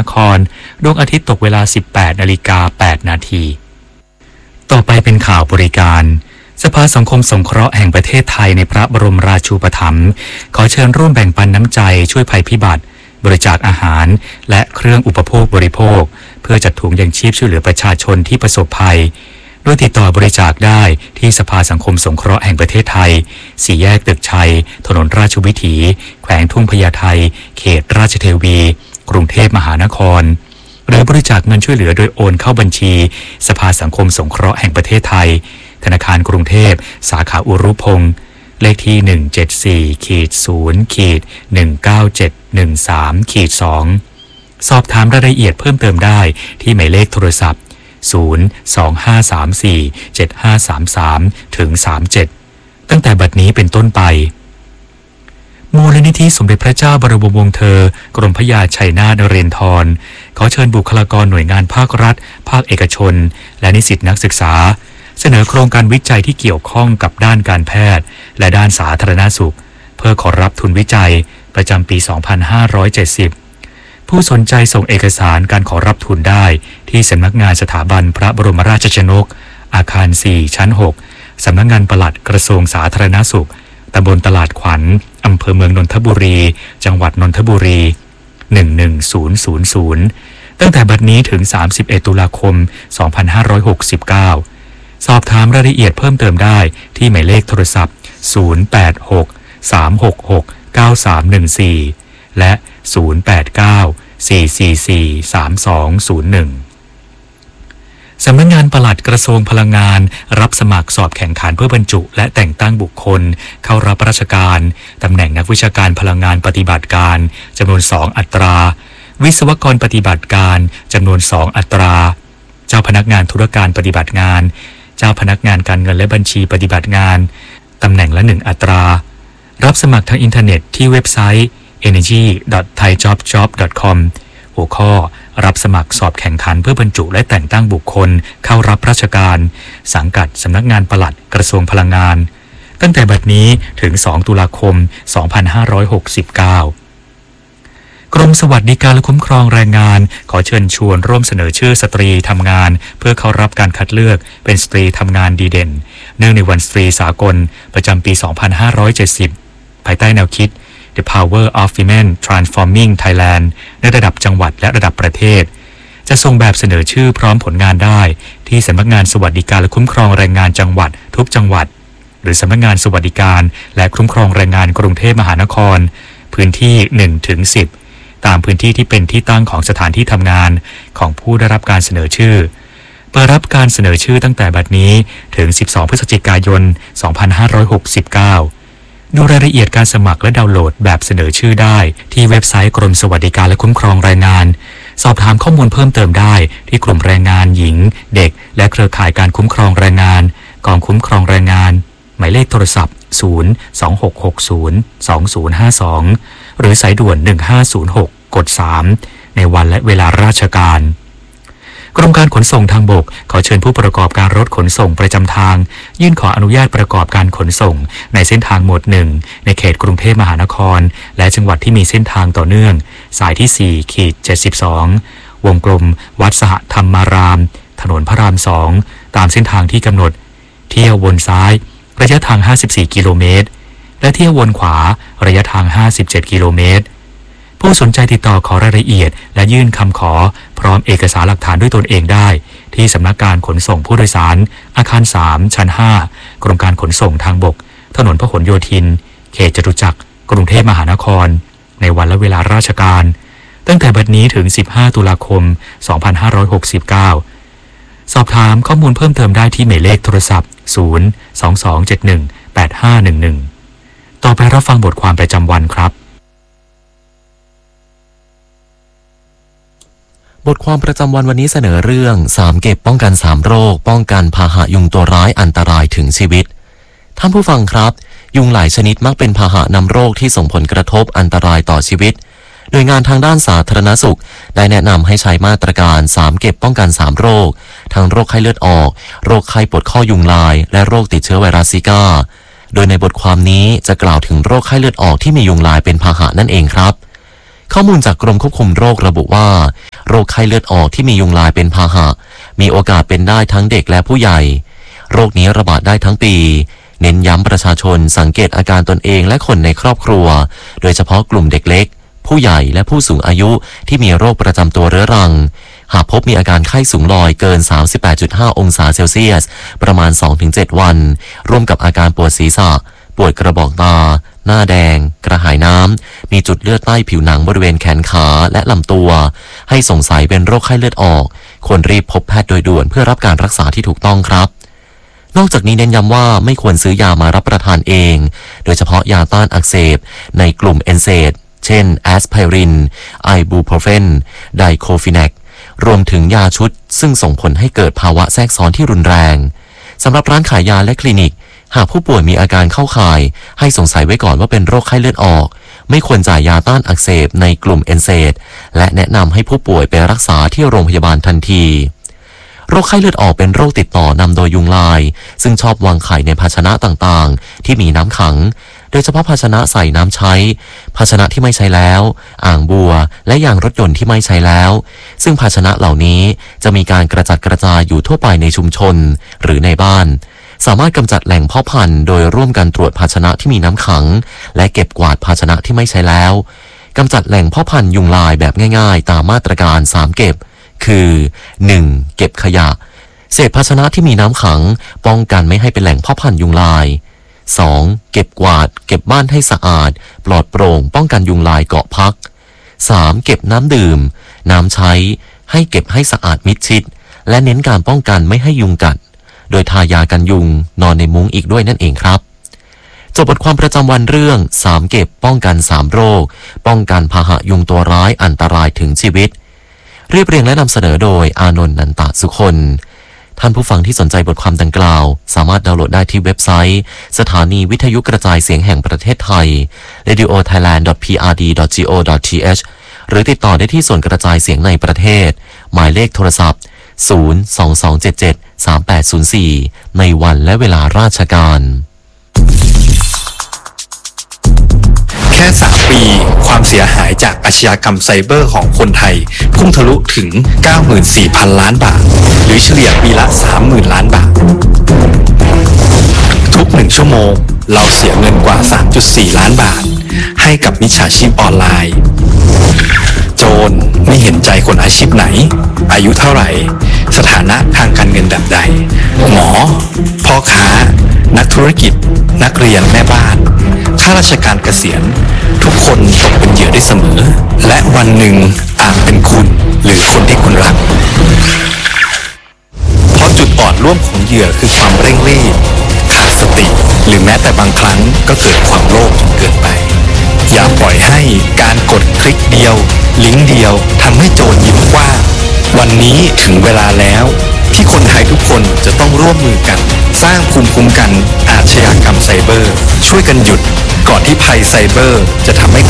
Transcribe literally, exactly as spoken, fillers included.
านครดวงอาทิตย์ตกเวลา สิบแปดนาฬิกาแปดนาทีต่อไปเป็นข่าวบริการสภาสังคมสงเคราะห์แห่งประเทศไทยในพระบรมราชูปถัมภ์ขอเชิญร่วมแบ่งปันน้ำใจช่วยภัยพิบัติบริจาคอาหารและเครื่องอุปโภคบริโภคเพื่อจัดถุงยังชีพช่วยเหลือประชาชนที่ประสบภัยโดยติดต่อบริจาคได้ที่สภาสังคมสงเคราะห์แห่งประเทศไทยสี่แยกตึกชัยถนนราชวิถีแขวงทุ่งพญาไทเขตราชเทวีกรุงเทพมหานครหรือบริจาคเงินช่วยเหลือโดยโอนเข้าบัญชีสภาสังคมสงเคราะห์แห่งประเทศไทยธนาคารกรุงเทพสาขาอุรุพงศ์เลขที่ หนึ่ง เจ็ด สี่ ศูนย์ หนึ่ง เก้า เจ็ด หนึ่ง สาม สอง สอบถามรายละเอียดเพิ่มเติมได้ที่หมายเลขโทรศัพท์ศูนย์ สอง ห้า สาม สี่ เจ็ด ห้า สาม สาม ถึง สามสิบเจ็ดตั้งแต่บัดนี้เป็นต้นไปมูลนิธิสมเด็จพระเจ้าบรมวงศ์เธอกรมพระยาชัยนาทนเรนทรขอเชิญบุคลากรหน่วยงานภาครัฐภาคเอกชนและนิสิตนักศึกษาเสนอโครงการวิจัยที่เกี่ยวข้องกับด้านการแพทย์และด้านสาธารณสุขเพื่อขอรับทุนวิจัยประจำปี สองพันห้าร้อยเจ็ดสิบผู้สนใจส่งเอกสารการขอรับทุนได้ที่สำนักงานสถาบันพระบรมราชชนกอาคาร สี่ ชั้น หก สำนักงานปลัดกระทรวงสาธารณสุขตำบลตลาดขวัญอำเภอเมืองนนทบุรีจังหวัดนนทบุรี หนึ่ง หนึ่ง ศูนย์ ศูนย์ ศูนย์ ตั้งแต่บัดนี้ถึง สามสิบเอ็ด ตุลาคม สองพันห้าร้อยหกสิบเก้า สอบถามรายละเอียดเพิ่มเติมได้ที่หมายเลขโทรศัพท์ ศูนย์ แปด หก สาม หก หก เก้า สาม หนึ่ง สี่ และ ศูนย์ แปด เก้า สี่ สี่ สี่ สาม สอง ศูนย์ หนึ่ง สำนักงานปลัดกระทรวงพลังงานรับสมัครสอบแข่งขันเพื่อบรรจุและแต่งตั้งบุคคลเข้ารับราชการตำแหน่งนักวิชาการพลังงานปฏิบัติการจำนวนสองอัตราวิศวกรปฏิบัติการจำนวนสองอัตราเจ้าพนักงานธุรการปฏิบัติงานเจ้าพนักงานการเงินและบัญชีปฏิบัติงานตำแหน่งละหนึ่งอัตรารับสมัครทางอินเทอร์เน็ตที่เว็บไซต์ เอเนอร์จี ดอท ไทยจ็อบจ็อบ ดอท คอม หัวข้อรับสมัครสอบแข่งขันเพื่อบรรจุและแต่งตั้งบุคคลเข้ารับราชการสังกัดสำนักงานปลัดกระทรวงพลังงานตั้งแต่บัดนี้ถึง สอง ตุลาคม สองพันห้าร้อยหกสิบเก้ากรมสวัสดิการและคุ้มครองแรงงานขอเชิญชวนร่วมเสนอชื่อสตรีทำงานเพื่อเข้ารับการคัดเลือกเป็นสตรีทำงานดีเด่นเนื่องในวันสตรีสากลประจำปี สองพันห้าร้อยเจ็ดสิบ ภายใต้แนวคิด The Power of Women Transforming Thailand ในระดับจังหวัดและระดับประเทศจะส่งแบบเสนอชื่อพร้อมผลงานได้ที่สำนักงานสวัสดิการและคุ้มครองแรงงานจังหวัดทุกจังหวัดหรือสำนักงานสวัสดิการและคุ้มครองแรงงานกรุงเทพมหานครพื้นที่ หนึ่งถึงสิบตามพื้นที่ที่เป็นที่ตั้งของสถานที่ทำงานของผู้ได้รับการเสนอชื่อเปิดรับการเสนอชื่อตั้งแต่บัดนี้ถึงสิบสองพฤศจิกายนสองพันห้าร้อยหกสิบเก้าดูรายละเอียดการสมัครและดาวน์โหลดแบบเสนอชื่อได้ที่เว็บไซต์กรมสวัสดิการและคุ้มครองแรงงานสอบถามข้อมูลเพิ่มเติมได้ที่กลุ่มแรงงานหญิงเด็กและเครือข่ายการคุ้มครองแรงงานกองคุ้มครองแรงงานหมายเลขโทรศัพท์ศูนย์ สอง หก หก ศูนย์ สอง ศูนย์ ห้า สองหรือสายด่วนหนึ่งห้าศูนย์หกกดสามในวันและเวลาราชการกรมการขนส่งทางบกขอเชิญผู้ประกอบการรถขนส่งประจำทางยื่นขออนุญาตประกอบการขนส่งในเส้นทางหมวดหนึ่งในเขตกรุงเทพมหานครและจังหวัดที่มีเส้นทางต่อเนื่องสายที่ สี่ เจ็ดสิบสอง วงกลมวัดสหธรรมารามถนนพระรามสองตามเส้นทางที่กำหนดเที่ยววนซ้ายระยะทางห้าสิบสี่กิโลเมตรและเที่ยววนขวาระยะทางห้าสิบเจ็ดกิโลเมตรผู้สนใจติดต่อขอรายละเอียดและยื่นคำขอพร้อมเอกสารหลักฐานด้วยตนเองได้ที่สำนักงานขนส่งผู้โดยสารอาคารสามชั้นห้ากรมการขนส่งทางบกถนนพหลโยธินเขตจตุจักรกรุงเทพมหานครในวันและเวลาราชการตั้งแต่บัดนี้ถึงสิบห้าตุลาคมสองพันห้าร้อยหกสิบเก้าสอบถามข้อมูลเพิ่มเติมได้ที่หมายเลขโทรศัพท์ศูนย์ สอง สอง เจ็ด หนึ่ง แปด ห้า หนึ่ง หนึ่งต่อไปรับฟังบทความประจำวันครับบทความประจำวันวันนี้เสนอเรื่องสามเก็บป้องกันสามโรคป้องกันพาหะยุงตัวร้ายอันตรายถึงชีวิตท่านผู้ฟังครับยุงหลายชนิดมักเป็นพาหะนำโรคที่ส่งผลกระทบอันตรายต่อชีวิตโดยงานทางด้านสาธารณสุขได้แนะนำให้ใช้มาตรการสามเก็บป้องกันสามโรคทั้งโรคไข้เลือดออกโรคไข้ปวดข้อยุงลายและโรคติดเชื้อไวรัสซิก้าโดยในบทความนี้จะกล่าวถึงโรคไข้เลือดออกที่มียุงลายเป็นพาหะนั่นเองครับข้อมูลจากกรมควบคุมโรคระบุว่าโรคไข้เลือดออกที่มียุงลายเป็นพาหะมีโอกาสเป็นได้ทั้งเด็กและผู้ใหญ่โรคนี้ระบาดได้ทั้งปีเน้นย้ำประชาชนสังเกตอาการตนเองและคนในครอบครัวโดยเฉพาะกลุ่มเด็กเล็กผู้ใหญ่และผู้สูงอายุที่มีโรคประจำตัวเรื้อรังหากพบมีอาการไข้สูงลอยเกิน สามสิบแปดจุดห้า องศาเซลเซียสประมาณ สองถึงเจ็ด วันร่วมกับอาการปวดศีรษะปวดกระบอกตาหน้าแดงกระหายน้ำมีจุดเลือดใต้ผิวหนังบริเวณแขนขาและลำตัวให้สงสัยเป็นโรคไข้เลือดออกควรรีบพบแพทย์โดยด่วนเพื่อรับการรักษาที่ถูกต้องครับนอกจากนี้เน้นย้ำว่าไม่ควรซื้อยามารับประทานเองโดยเฉพาะยาต้านอักเสบในกลุ่มเอนเซดเช่นแอสไพรินไอบูโพรเฟนไดโคฟิแนกรวมถึงยาชุดซึ่งส่งผลให้เกิดภาวะแทรกซ้อนที่รุนแรงสำหรับร้านขายยาและคลินิกหากผู้ป่วยมีอาการเข้าข่ายให้สงสัยไว้ก่อนว่าเป็นโรคไข้เลือดออกไม่ควรจ่ายยาต้านอักเสบในกลุ่มเอนเซดและแนะนำให้ผู้ป่วยไปรักษาที่โรงพยาบาลทันทีโรคไข้เลือดออกเป็นโรคติดต่อนำโดยยุงลายซึ่งชอบวางไข่ในภาชนะต่างๆที่มีน้ำขังโดยเฉพาะภาชนะใส่น้ำใช้ภาชนะที่ไม่ใช้แล้วอ่างบัวและยางรถยนต์ที่ไม่ใช้แล้วซึ่งภาชนะเหล่านี้จะมีการกระจัดกระจายอยู่ทั่วไปในชุมชนหรือในบ้านสามารถกำจัดแหล่งเพาะพันธุ์โดยร่วมกันตรวจภาชนะที่มีน้ำขังและเก็บกวาดภาชนะที่ไม่ใช้แล้วกำจัดแหล่งเพาะพันธุ์ยุงลายแบบง่ายๆตามมาตรการสามเก็บคือ หนึ่ง เก็บขยะเศษภาชนะที่มีน้ำขังป้องกันไม่ให้เป็นแหล่งเพาะพันธุ์ยุงลาย สอง เก็บกวาดเก็บบ้านให้สะอาดปลอดโปร่งป้องกันยุงลายเกาะพัก สาม เก็บน้ำดื่มน้ำใช้ให้เก็บให้สะอาดมิดชิดและเน้นการป้องกันไม่ให้ยุงกัดโดยทายากันยุงนอนในมุ้งอีกด้วยนั่นเองครับจบบทความประจำวันเรื่องสามเก็บป้องกันสามโรคป้องกันพาหะยุงตัวร้ายอันตรายถึงชีวิตเรียบเรียงและนำเสนอโดยอานนท์นันตะสุคนท่านผู้ฟังที่สนใจบทความดังกล่าวสามารถดาวน์โหลดได้ที่เว็บไซต์สถานีวิทยุกระจายเสียงแห่งประเทศไทย เรดิโอไทยแลนด์ ดอท พี อาร์ ดี ดอท จี โอ ดอท ที เอช หรือติดต่อได้ที่ส่วนกระจายเสียงในประเทศหมายเลขโทรศัพท์ศูนย์ สอง สอง เจ็ด เจ็ด สาม แปด ศูนย์ สี่ ในวันและเวลาราชการแค่สามปีความเสียหายจากอาชญากรรมไซเบอร์ของคนไทยพุ่งทะลุถึง เก้าหมื่นสี่พัน ล้านบาทหรือเฉลี่ยปีละ สามหมื่น ล้านบาททุกหนึ่งชั่วโมงเราเสียเงินกว่า สามจุดสี่ ล้านบาทให้กับมิจฉาชีพออนไลน์โจรไม่เห็นใจคนอาชีพไหนอายุเท่าไหร่สถานะทางการเงินแบบใดหมอพ่อค้านักธุรกิจนักเรียนแม่บ้านข้าราชการเกษียณทุกคนตกเป็นเหยื่อได้เสมอและวันหนึ่งอาจเป็นคุณหรือคนที่คุณรักเพราะจุดอ่อนร่วมของเหยื่อคือความเร่งรีบขาดสติหรือแม้แต่บางครั้งก็เกิดความโลภจนเกินไปอย่าปล่อยให้การกดคลิกเดียวลิงก์เดียวทำให้โจรยิ้มกว้างวันนี้ถึงเวลาแล้วที่คนไทยทุกคนจะต้องร่วมมือกันสร้างภูมิคุ้มกันอาชญากรรมไซเบอร์ช่วยกันหยุดก่อนที่ภัยไซเบอร์จะทำให้